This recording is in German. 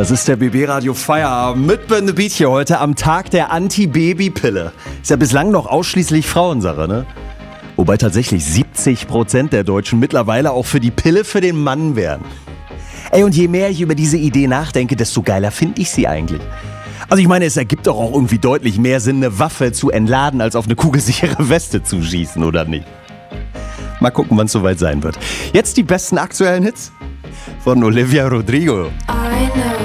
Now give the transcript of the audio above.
Das ist der BB-Radio Feierabend mit Ben the Beat hier heute am Tag der Anti-Baby-Pille. Ist ja bislang noch ausschließlich Frauensache, ne? Wobei tatsächlich 70% der Deutschen mittlerweile auch für die Pille für den Mann wären. Ey, und je mehr ich über diese Idee nachdenke, desto geiler finde ich sie eigentlich. Also ich meine, es ergibt doch auch irgendwie deutlich mehr Sinn, eine Waffe zu entladen, als auf eine kugelsichere Weste zu schießen, oder nicht? Mal gucken, wann es soweit sein wird. Jetzt die besten aktuellen Hits von Olivia Rodrigo.